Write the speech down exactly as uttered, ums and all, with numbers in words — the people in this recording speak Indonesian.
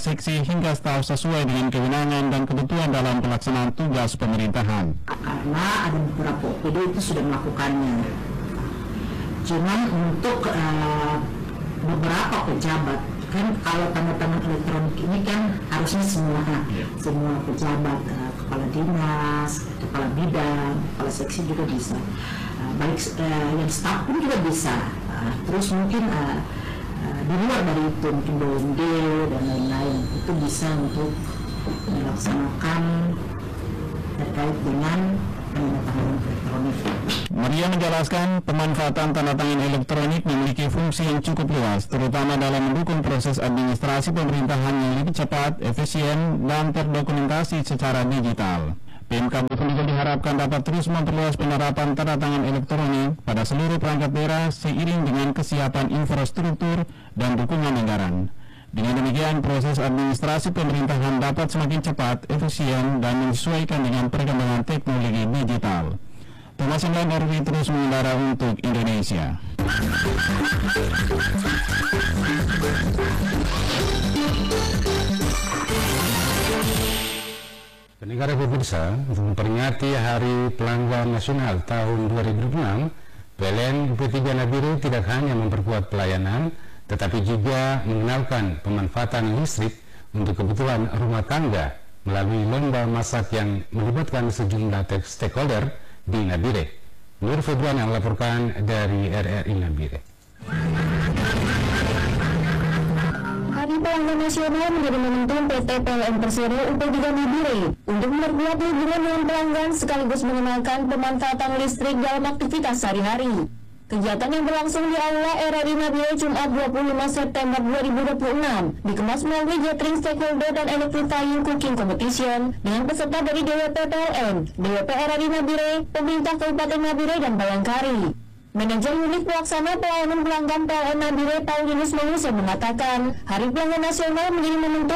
seksi hingga staf sesuai dengan kewenangan dan kebutuhan dalam pelaksanaan tugas pemerintahan. Karena ada beberapa O P D itu sudah melakukannya. Cuman untuk uh, beberapa pejabat, kan kalau tanda tangan elektronik ini kan harusnya semua, yeah. semua pejabat, uh, kepala dinas, kepala bidang, kepala seksi juga bisa. Uh, baik uh, yang staf pun juga bisa. Uh, terus mungkin uh, uh, di luar dari itu mungkin B U M D dan lain-lain itu bisa untuk melaksanakan terkait dengan tanda tangan elektronik. Maria menjelaskan pemanfaatan tanda tangan elektronik memiliki fungsi yang cukup luas, terutama dalam mendukung proses administrasi pemerintahan yang lebih cepat, efisien, dan terdokumentasi secara digital. P M K juga diharapkan dapat terus memperluas penerapan tanda tangan elektronik pada seluruh perangkat daerah seiring dengan kesiapan infrastruktur dan dukungan anggaran. Dengan demikian, proses administrasi pemerintahan dapat semakin cepat, efisien, dan menyesuaikan dengan perkembangan teknologi digital. Thomas Indan R W terus mengudara untuk Indonesia. Pendengar pemirsa, untuk memperingati Hari Pelanggan Nasional tahun dua ribu dua puluh enam, P L N U P tiga Nabire tidak hanya memperkuat pelayanan, tetapi juga mengenalkan pemanfaatan listrik untuk kebutuhan rumah tangga melalui lomba masak yang melibatkan sejumlah stakeholder di Nabire. Nur Febriana melaporkan dari R R I Nabire. Hari Pelanggan Nasional menjadi momentum P T P L N Persero U P tiga Nabire untuk memperkuat hubungan dengan pelanggan sekaligus mengenalkan pemanfaatan listrik dalam aktivitas sehari-hari. Kegiatan yang berlangsung di Aula R R I Nabire Jumat dua puluh lima September dua ribu dua puluh enam dikemas melalui gathering stakeholder dan electrifying cooking competition dengan peserta dari D W P P L N, D W P R R I Nabire, pemerintah Kabupaten Nabire, dan Bayangkari. Manajer Unit Pelaksana Pelayanan Pelanggan P L N Nabire, Paulinus Manusia, mengatakan Hari Pelanggan Nasional menjadi momentum